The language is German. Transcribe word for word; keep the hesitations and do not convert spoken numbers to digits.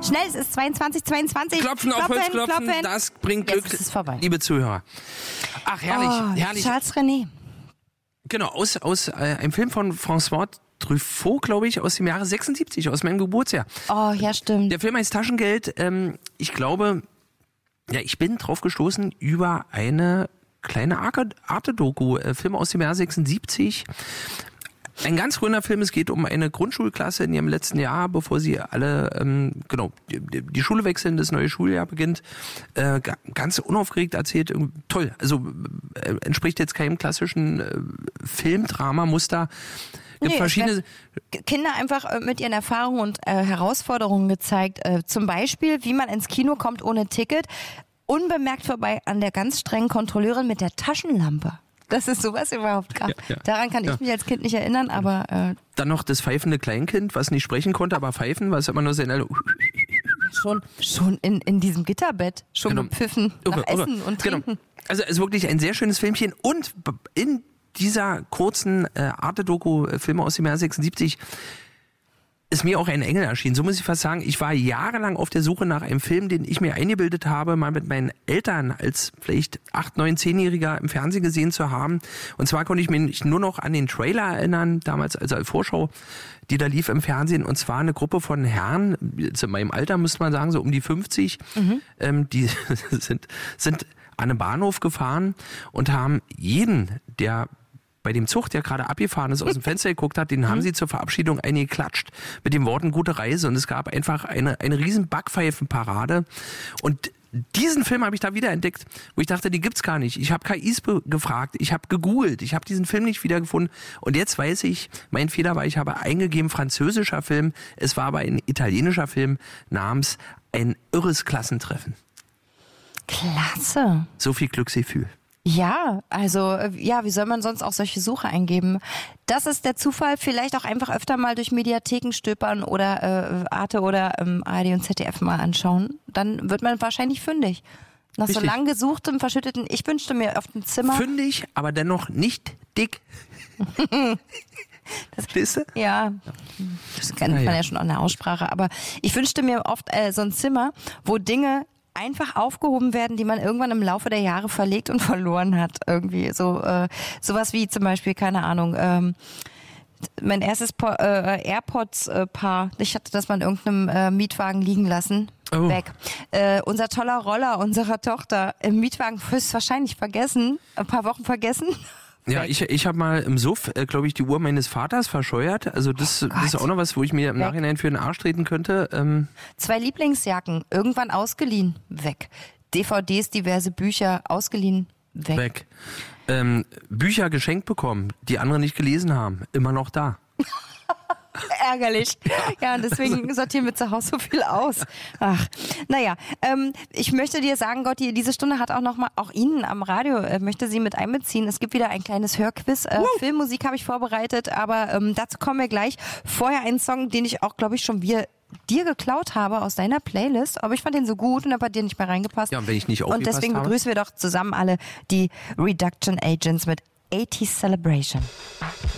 Schnell, es ist zweiundzwanzig, zweiundzwanzig. Klopfen auf Holz, klopfen, klopfen. das bringt Glück, Jetzt ist es vorbei. liebe Zuhörer. Ach, herrlich, Oh, herrlich. Charles René. Genau, aus, aus äh, einem Film von François Truffaut, glaube ich, aus dem Jahre sechsundsiebzig, aus meinem Geburtsjahr. Oh, ja, stimmt. Der Film heißt Taschengeld. Ähm, ich glaube, ja, ich bin drauf gestoßen über eine kleine Arte-Doku, äh, Film aus dem Jahr sechsundsiebzig. Ein ganz grüner Film, es geht um eine Grundschulklasse in ihrem letzten Jahr, bevor sie alle, ähm, genau, die, die Schule wechseln, das neue Schuljahr beginnt. Äh, ganz unaufgeregt erzählt, toll, also äh, entspricht jetzt keinem klassischen äh, Filmdrama-Muster. Gibt Nee, verschiedene Kinder einfach äh, mit ihren Erfahrungen und äh, Herausforderungen gezeigt. Äh, zum Beispiel, wie man ins Kino kommt ohne Ticket, unbemerkt vorbei an der ganz strengen Kontrolleurin mit der Taschenlampe. Dass es sowas überhaupt gab. Ja, ja. Daran kann Ja. ich mich als Kind nicht erinnern, aber äh, Dann noch das pfeifende Kleinkind, was nicht sprechen konnte, aber pfeifen, was immer nur so in schon, schon in, in diesem Gitterbett, schon Genau. gepfiffen nach Okay, okay. Essen und Genau. Trinken. Also es ist wirklich ein sehr schönes Filmchen und in dieser kurzen äh, Arte-Doku-Filme aus dem Jahr sechsundsiebzig ist mir auch ein Engel erschienen. So muss ich fast sagen, ich war jahrelang auf der Suche nach einem Film, den ich mir eingebildet habe, mal mit meinen Eltern als vielleicht acht, neun, zehnjähriger im Fernsehen gesehen zu haben. Und zwar konnte ich mich nur noch an den Trailer erinnern, damals also als Vorschau, die da lief im Fernsehen. Und zwar eine Gruppe von Herren, jetzt in meinem Alter müsste man sagen, so um die fünfzig, mhm. ähm, die sind, sind an einen Bahnhof gefahren und haben jeden, der bei dem Zug, der gerade abgefahren ist, aus dem Fenster geguckt hat, den haben sie zur Verabschiedung eingeklatscht mit den Worten gute Reise. Und es gab einfach eine, eine riesen Backpfeifenparade. Und diesen Film habe ich da wiederentdeckt, wo ich dachte, die gibt's gar nicht. Ich habe K Is gefragt, ich habe gegoogelt, ich habe diesen Film nicht wiedergefunden. Und jetzt weiß ich, mein Fehler war, ich habe eingegeben französischer Film. Es war aber ein italienischer Film namens Ein irres Klassentreffen. Klasse. So viel Glücksgefühl. Ja, also ja, wie soll man sonst auch solche Suche eingeben? Das ist der Zufall, vielleicht auch einfach öfter mal durch Mediatheken stöbern oder äh, Arte oder ähm, A R D und Z D F mal anschauen. Dann wird man wahrscheinlich fündig. Nach Richtig. so lang gesuchtem, verschütteten, ich wünschte mir auf dem Zimmer... Fündig, aber dennoch nicht dick. Das, Verstehst du? Ja, das kennt man ja. ja schon an der Aussprache. Aber ich wünschte mir oft äh, so ein Zimmer, wo Dinge einfach aufgehoben werden, die man irgendwann im Laufe der Jahre verlegt und verloren hat. Irgendwie so äh, sowas wie zum Beispiel, keine Ahnung, ähm, mein erstes po- äh, AirPods-Paar, ich hatte das mal in irgendeinem äh, Mietwagen liegen lassen. Oh. Weg. Äh, unser toller Roller unserer Tochter im Mietwagen höchstwahrscheinlich vergessen, ein paar Wochen vergessen. Ja, ich, ich habe mal im Suff, äh, glaube ich, die Uhr meines Vaters verscheuert. Also das, Oh das ist auch noch was, wo ich mir im Weg. Nachhinein für den Arsch treten könnte. Ähm, Zwei Lieblingsjacken, irgendwann ausgeliehen, weg. D V Ds, diverse Bücher, ausgeliehen, weg. weg. Ähm, Bücher geschenkt bekommen, die andere nicht gelesen haben, immer noch da. Ärgerlich. Ja, und deswegen sortieren wir zu Hause so viel aus. Ach, naja, ähm, ich möchte dir sagen, Gotti, diese Stunde hat auch noch mal, auch Ihnen am Radio, äh, möchte sie mit einbeziehen. Es gibt wieder ein kleines Hörquiz. Äh, Filmmusik habe ich vorbereitet, aber ähm, dazu kommen wir gleich. Vorher einen Song, den ich auch, glaube ich, schon wieder dir geklaut habe aus deiner Playlist, aber ich fand den so gut und habe bei dir nicht mehr reingepasst. Ja, und wenn ich nicht Und aufgepasst deswegen habe? begrüßen wir doch zusammen alle die Reduction Agents mit eighties Celebration.